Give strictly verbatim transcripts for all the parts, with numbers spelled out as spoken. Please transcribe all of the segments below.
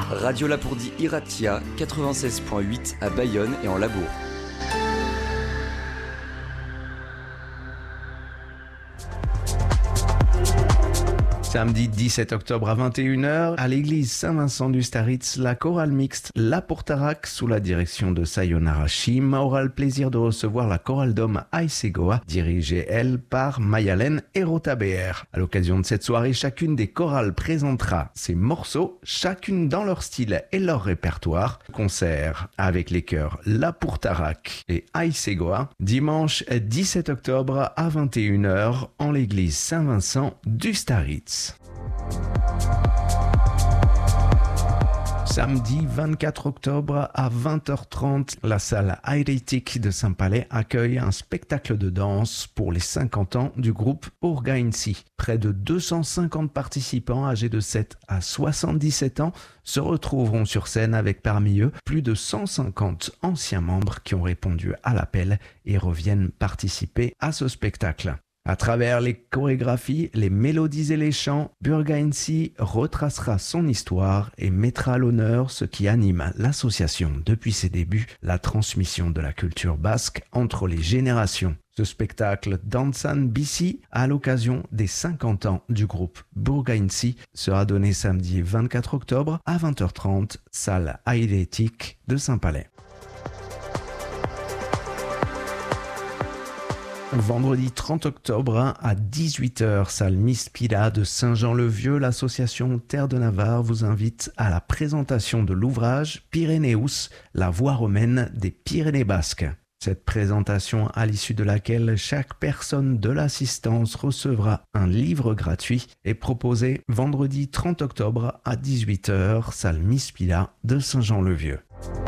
Radio Lapourdie Iratia, quatre-vingt-seize virgule huit à Bayonne et en Labourd. Samedi dix-sept octobre à vingt et une heures, à l'église Saint-Vincent du Staritz, la chorale mixte La Portarac, sous la direction de Sayonara Shim, aura le plaisir de recevoir la chorale d'hommes Aisegoa, dirigée, elle, par Mayalen et Rota B R. À l'occasion de cette soirée, chacune des chorales présentera ses morceaux, chacune dans leur style et leur répertoire. Concert avec les chœurs La Portarac et Aisegoa, dimanche dix-sept octobre à vingt et une heures, en l'église Saint-Vincent du Staritz. Samedi vingt-quatre octobre à vingt heures trente, la salle Aireitik de Saint-Palais accueille un spectacle de danse pour les cinquante ans du groupe Urgainsi. Près de deux cent cinquante participants âgés de sept à soixante-dix-sept ans se retrouveront sur scène avec parmi eux plus de cent cinquante anciens membres qui ont répondu à l'appel et reviennent participer à ce spectacle. À travers les chorégraphies, les mélodies et les chants, Urgainsi retracera son histoire et mettra à l'honneur ce qui anime l'association depuis ses débuts, la transmission de la culture basque entre les générations. Ce spectacle Dansan Bici, à l'occasion des cinquante ans du groupe Urgainsi, sera donné samedi vingt-quatre octobre à vingt heures trente, salle Aireitik de Saint-Palais. Vendredi trente octobre à dix-huit heures, salle Miss Pila de Saint-Jean-le-Vieux, l'association Terre de Navarre vous invite à la présentation de l'ouvrage Pyrénéus, la voie romaine des Pyrénées basques. Cette présentation, à l'issue de laquelle chaque personne de l'assistance recevra un livre gratuit, est proposée vendredi trente octobre à dix-huit heures, salle Miss Pila de Saint-Jean-le-Vieux.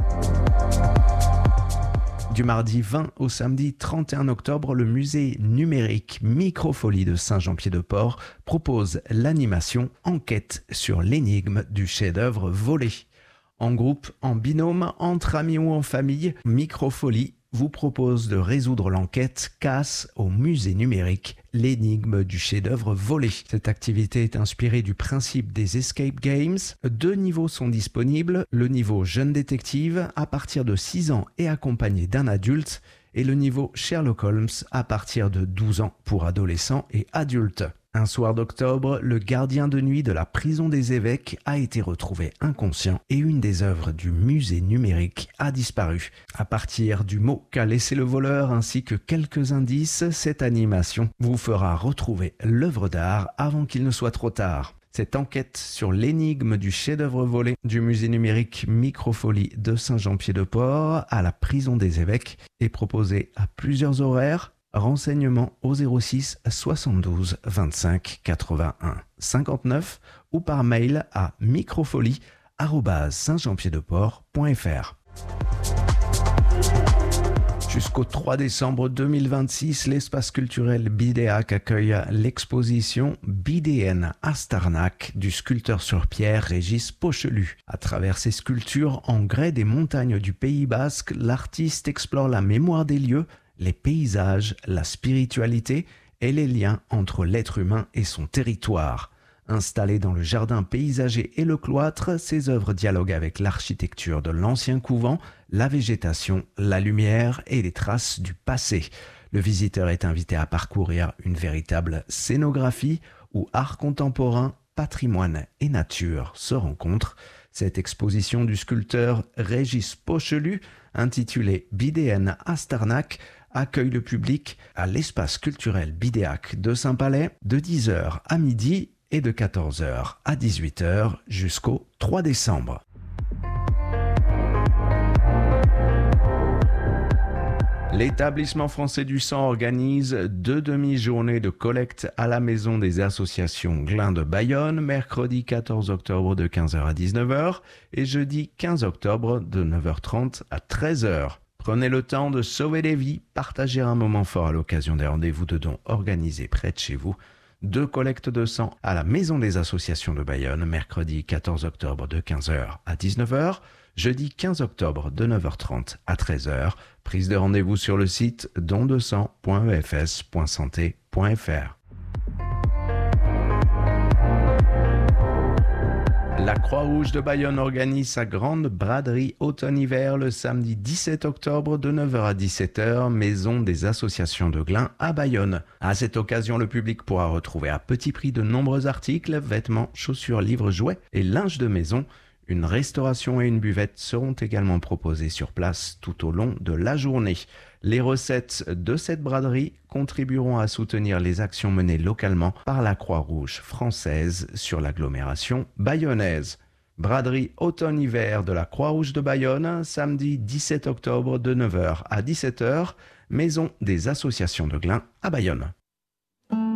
Du mardi vingt au samedi trente et un octobre, le musée numérique Microfolie de Saint-Jean-Pied-de-Port propose l'animation Enquête sur l'énigme du chef-d'œuvre volé. En groupe, en binôme, entre amis ou en famille, Microfolie vous propose de résoudre l'enquête Casse au musée numérique, l'énigme du chef-d'œuvre volé. Cette activité est inspirée du principe des escape games. Deux niveaux sont disponibles, le niveau jeune détective à partir de six ans et accompagné d'un adulte, et le niveau Sherlock Holmes à partir de douze ans pour adolescents et adultes. Un soir d'octobre, le gardien de nuit de la prison des évêques a été retrouvé inconscient et une des œuvres du musée numérique a disparu. À partir du mot qu'a laissé le voleur ainsi que quelques indices, cette animation vous fera retrouver l'œuvre d'art avant qu'il ne soit trop tard. Cette enquête sur l'énigme du chef-d'œuvre volé du musée numérique Microfolie de Saint-Jean-Pied-de-Port à la prison des évêques est proposée à plusieurs horaires. Renseignements au zéro six soixante-douze vingt-cinq quatre-vingt-un cinquante-neuf ou par mail à microfolie arobase saint jean pied de port point f r. Jusqu'au trois décembre deux mille vingt-six, l'espace culturel Bidéac accueille l'exposition Bidéen Astarnak du sculpteur sur pierre Régis Pochelu. À travers ses sculptures en grès des montagnes du Pays Basque, l'artiste explore la mémoire des lieux, les paysages, la spiritualité et les liens entre l'être humain et son territoire. Installées dans le jardin paysager et le cloître, ces œuvres dialoguent avec l'architecture de l'ancien couvent, la végétation, la lumière et les traces du passé. Le visiteur est invité à parcourir une véritable scénographie où art contemporain, patrimoine et nature se rencontrent. Cette exposition du sculpteur Régis Pochelu, intitulée Bidéen Astarnak, accueille le public à l'espace culturel Bidéac de Saint-Palais de dix heures à midi et de quatorze heures à dix-huit heures jusqu'au trois décembre. L'établissement français du sang organise deux demi-journées de collecte à la maison des associations Glin de Bayonne, mercredi quatorze octobre de quinze heures à dix-neuf heures et jeudi quinze octobre de neuf heures trente à treize heures. Prenez le temps de sauver des vies, partagez un moment fort à l'occasion des rendez-vous de dons organisés près de chez vous. Deux collectes de sang à la Maison des Associations de Bayonne, mercredi quatorze octobre de quinze heures à dix-neuf heures, jeudi quinze octobre de neuf heures trente à treize heures. Prise de rendez-vous sur le site don de sang point e f s point santé point f r. La Croix-Rouge de Bayonne organise sa grande braderie automne-hiver le samedi dix-sept octobre de neuf heures à dix-sept heures, maison des associations de Glun à Bayonne. À cette occasion, le public pourra retrouver à petit prix de nombreux articles, vêtements, chaussures, livres, jouets et linge de maison. Une restauration et une buvette seront également proposées sur place tout au long de la journée. Les recettes de cette braderie contribueront à soutenir les actions menées localement par la Croix-Rouge française sur l'agglomération bayonnaise. Braderie automne-hiver de la Croix-Rouge de Bayonne, samedi dix-sept octobre de neuf heures à dix-sept heures, maison des associations de Glun à Bayonne.